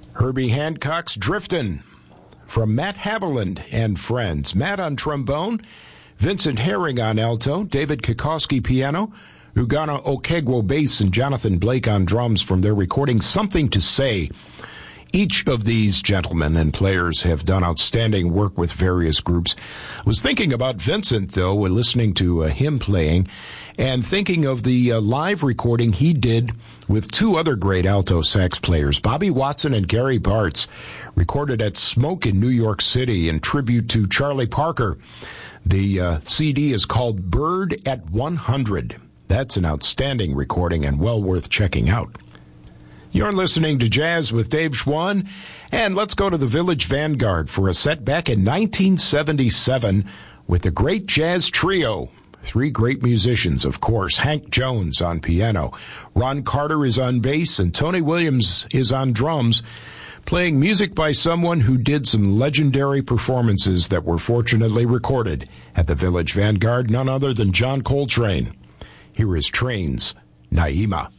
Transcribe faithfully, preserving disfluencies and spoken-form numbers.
Herbie Hancock's Driftin', from Matt Haviland and Friends. Matt on trombone, Vincent Herring on alto, David Kokoski piano, Ugana Okegwo bass, and Jonathan Blake on drums from their recording Something to Say. Each of these gentlemen and players have done outstanding work with various groups. I was thinking about Vincent, though, when listening to uh, him playing, and thinking of the uh, live recording he did with two other great alto sax players, Bobby Watson and Gary Bartz, recorded at Smoke in New York City in tribute to Charlie Parker. The uh, C D is called Bird at one hundred. That's an outstanding recording and well worth checking out. You're listening to Jazz with Dave Schwann, and let's go to the Village Vanguard for a set back in nineteen seventy-seven with the Great Jazz Trio. Three great musicians, of course. Hank Jones on piano, Ron Carter is on bass, and Tony Williams is on drums, playing music by someone who did some legendary performances that were fortunately recorded at the Village Vanguard, none other than John Coltrane. Here is Train's Naima.